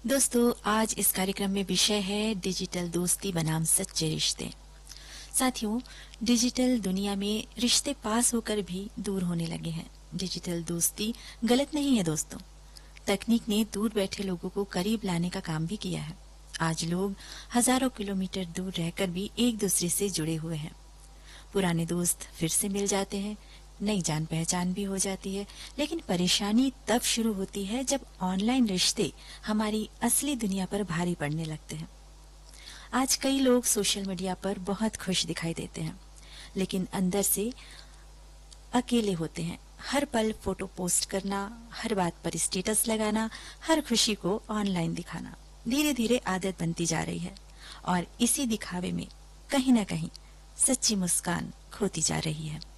दोस्तों, आज इस कार्यक्रम में विषय है डिजिटल दोस्ती बनाम सच्चे रिश्ते। साथियों, डिजिटल दुनिया में रिश्ते पास होकर भी दूर होने लगे हैं। डिजिटल दोस्ती गलत नहीं है दोस्तों। तकनीक ने दूर बैठे लोगों को करीब लाने का काम भी किया है। आज लोग हजारों किलोमीटर दूर रहकर भी एक दूसरे से जुड़े हुए हैं। पुराने दोस्त फिर से मिल जाते हैं, नई जान पहचान भी हो जाती है। लेकिन परेशानी तब शुरू होती है जब ऑनलाइन रिश्ते हमारी असली दुनिया पर भारी पड़ने लगते हैं। आज कई लोग सोशल मीडिया पर बहुत खुश दिखाई देते हैं, लेकिन अंदर से अकेले होते हैं। हर पल फोटो पोस्ट करना, हर बात पर स्टेटस लगाना, हर खुशी को ऑनलाइन दिखाना धीरे धीरे आदत बनती जा रही है और इसी दिखावे में कहीं ना कहीं सच्ची मुस्कान खोती जा रही है।